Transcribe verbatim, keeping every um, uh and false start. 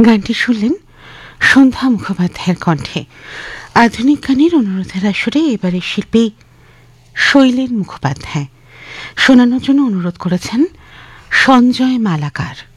গানটি শুনলেন সন্ধ্যা মুখোপাধ্যায়ের কণ্ঠে। আধুনিক গানের অনুরোধের আসরে এবারে শিল্পী শৈলেন মুখোপাধ্যায় শোনানোর জন্য অনুরোধ করেছেন সঞ্জয় মালাকার।